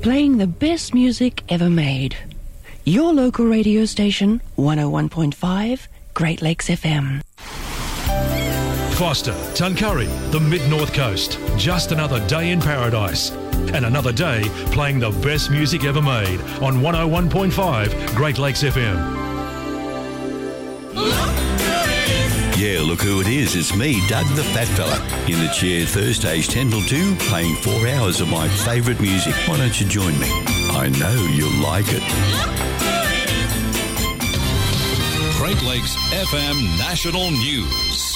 Playing the best music ever made. Your local radio station, 101.5 Great Lakes FM. Foster, Tuncurry, the Mid-North Coast. Just another day in paradise. And another day playing the best music ever made on 101.5 Great Lakes FM. Yeah, look who it is. It's me, Doug the Fat Fella, in the chair Thursdays 10 till 2, playing 4 hours of my favourite music. Why don't you join me? I know you'll like it. Great Lakes FM National News.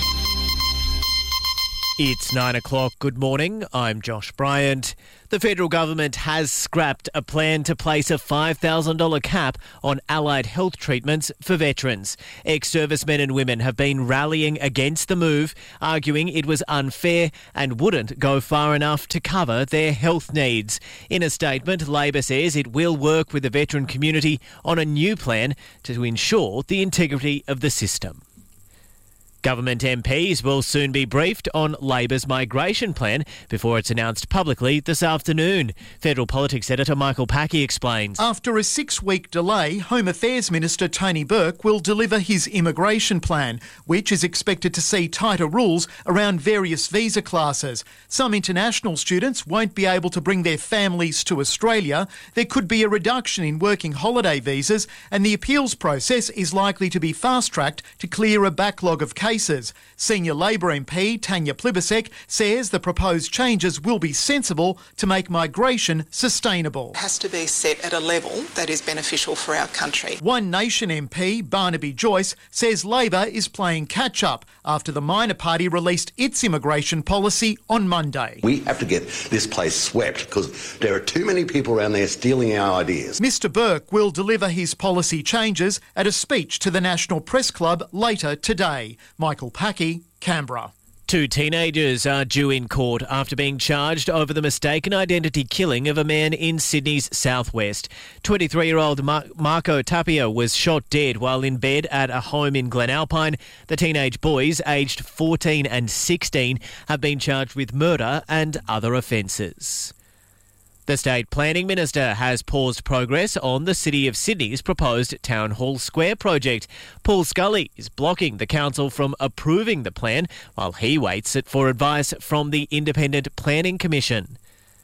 It's 9 o'clock. Good morning. I'm Josh Bryant. The federal government has scrapped a plan to place a $5,000 cap on allied health treatments for veterans. Ex-servicemen and women have been rallying against the move, arguing it was unfair and wouldn't go far enough to cover their health needs. In a statement, Labor says it will work with the veteran community on a new plan to ensure the integrity of the system. Government MPs will soon be briefed on Labor's migration plan before it's announced publicly this afternoon. Federal Politics Editor Michael Packey explains. After a 6-week delay, Home Affairs Minister Tony Burke will deliver his immigration plan, which is expected to see tighter rules around various visa classes. Some international students won't be able to bring their families to Australia. There could be a reduction in working holiday visas, and the appeals process is likely to be fast-tracked to clear a backlog of cases. Senior Labor MP Tanya Plibersek says the proposed changes will be sensible to make migration sustainable. It has to be set at a level that is beneficial for our country. One Nation MP Barnaby Joyce says Labor is playing catch-up after the minor party released its immigration policy on Monday. We have to get this place swept because there are too many people around there stealing our ideas. Mr Burke will deliver his policy changes at a speech to the National Press Club later today. Michael Packey, Canberra. 2 teenagers are due in court after being charged over the mistaken identity killing of a man in Sydney's southwest. 23-year-old Marco Tapia was shot dead while in bed at a home in Glenalpine. The teenage boys, aged 14 and 16, have been charged with murder and other offences. The State Planning Minister has paused progress on the City of Sydney's proposed Town Hall Square project. Paul Scully is blocking the council from approving the plan while he waits for advice from the Independent Planning Commission.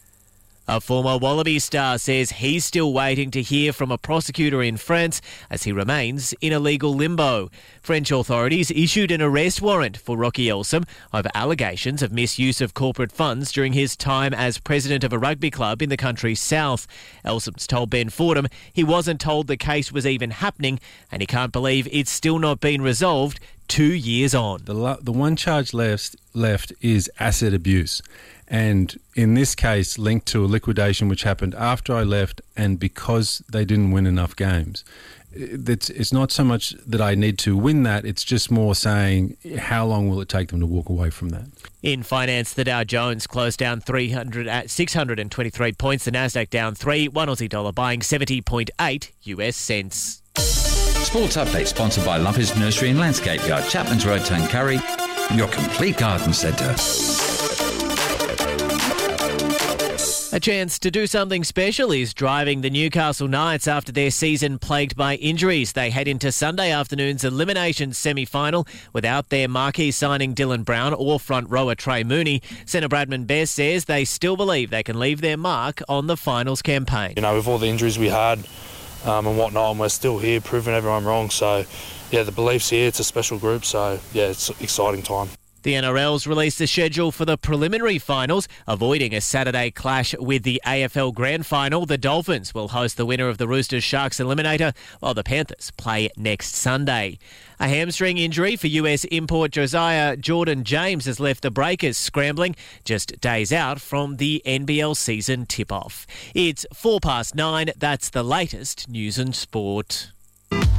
A former Wallaby star says he's still waiting to hear from a prosecutor in France as he remains in a legal limbo. French authorities issued an arrest warrant for Rocky Elsom over allegations of misuse of corporate funds during his time as president of a rugby club in the country's south. Elsom's told Ben Fordham he wasn't told the case was even happening and he can't believe it's still not been resolved 2 years on. The one charge left is asset abuse. And in this case, linked to a liquidation which happened after I left and because they didn't win enough games. It's not so much that I need to win that, it's just more saying how long will it take them to walk away from that. In finance, the Dow Jones closed down 300 at 623 points. The Nasdaq down 3, one Aussie dollar buying 70.8 US cents. Sports update sponsored by Lumpers Nursery and Landscape Yard, Chapman's Road, Tuncurry, your complete garden centre. A chance to do something special is driving the Newcastle Knights after their season plagued by injuries. They head into Sunday afternoon's elimination semi-final without their marquee signing Dylan Brown or front rower Trey Mooney. Centre Bradman Best says they still believe they can leave their mark on the finals campaign. You know, with all the injuries we had and whatnot, and we're still here proving everyone wrong. So, yeah, the belief's here. It's a special group. So, yeah, it's an exciting time. The NRL's released the schedule for the preliminary finals, avoiding a Saturday clash with the AFL Grand Final. The Dolphins will host the winner of the Roosters Sharks Eliminator, while the Panthers play next Sunday. A hamstring injury for US import Josiah Jordan-James has left the Breakers scrambling just days out from the NBL season tip-off. It's 9:04. That's the latest news and sport.